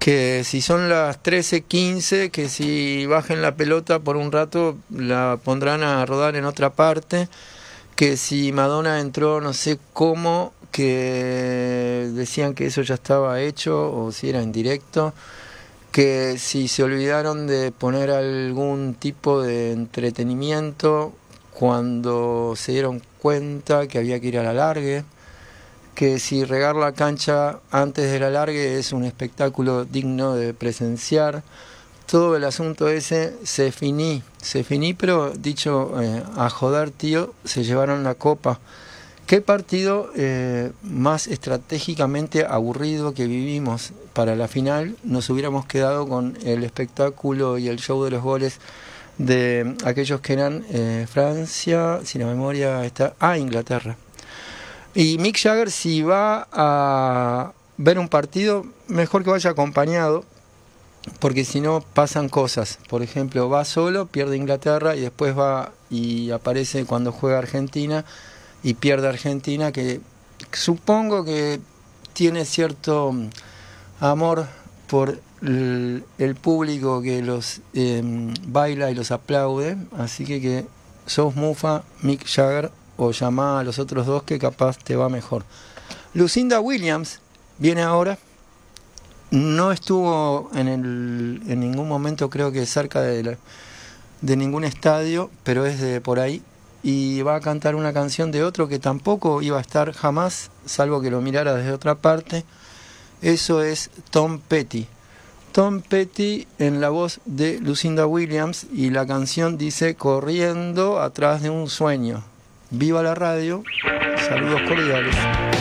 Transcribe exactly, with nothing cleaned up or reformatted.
que si son las trece quince, que si bajen la pelota por un rato la pondrán a rodar en otra parte, que si Madonna entró no sé cómo, que decían que eso ya estaba hecho o si era en directo, que si se olvidaron de poner algún tipo de entretenimiento cuando se dieron cuenta que había que ir a la alargue, que si regar la cancha antes del alargue es un espectáculo digno de presenciar. Todo el asunto ese se finí, se finí, pero dicho eh, a joder, tío, se llevaron la copa. ¿Qué partido eh, más estratégicamente aburrido que vivimos para la final? Nos hubiéramos quedado con el espectáculo y el show de los goles de aquellos que eran eh, Francia, si la memoria está... Ah, Inglaterra. Y Mick Jagger, si va a ver un partido, mejor que vaya acompañado, porque si no pasan cosas. Por ejemplo, va solo, pierde Inglaterra y después va y aparece cuando juega Argentina y pierde Argentina, que supongo que tiene cierto amor por el, el público que los eh, baila y los aplaude. Así que que sos mufa, Mick Jagger, o llamá a los otros dos que capaz te va mejor. Lucinda Williams viene ahora. No estuvo en, el, en ningún momento, creo que cerca de, la, de ningún estadio, pero es de por ahí. Y va a cantar una canción de otro que tampoco iba a estar jamás, salvo que lo mirara desde otra parte. Eso es Tom Petty. Tom Petty en la voz de Lucinda Williams, y la canción dice Corriendo atrás de un sueño. Viva la radio, saludos cordiales.